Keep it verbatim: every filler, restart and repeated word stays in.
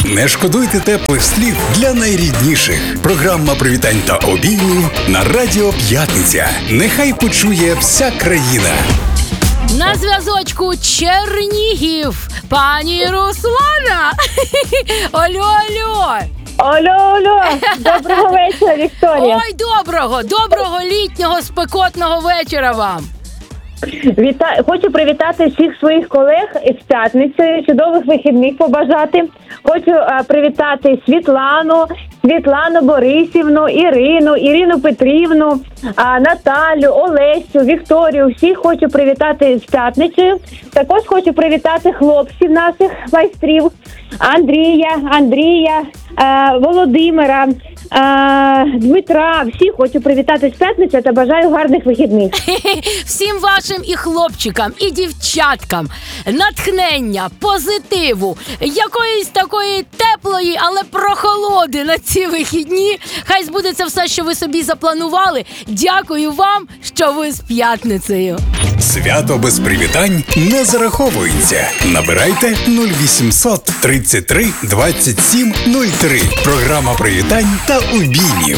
Не шкодуйте теплих слів для найрідніших. Програма привітань та обіймів на Радіо П'ятниця. Нехай почує вся країна. На зв'язочку Чернігів. Пані Руслана. Алло, алло. Алло, алло, доброго вечора, Вікторія. Ой, доброго, доброго літнього спекотного вечора вам. Віта... Хочу привітати всіх своїх колег з п'ятницею, чудових вихідних побажати. Хочу а, привітати Світлану, Світлану Борисівну, Ірину, Ірину Петрівну, а, Наталю, Олесю, Вікторію. Всіх хочу привітати з п'ятницею. Також хочу привітати хлопців наших майстрів. Андрія, Андрія, а, Володимира, а, Дмитра. Всіх хочу привітати з п'ятницею та бажаю гарних вихідних. Всім вашим і хлопчикам, і дівчаткам натхнення, позитиву, якоїсь такої теплої, але прохолоди на ці вихідні. Хай збудеться все, що ви собі запланували. Дякую вам, що ви з п'ятницею. Свято без привітань не зараховується. Набирайте нуль вісімсот тридцять три двадцять сім нуль три. Програма привітань та обіймів.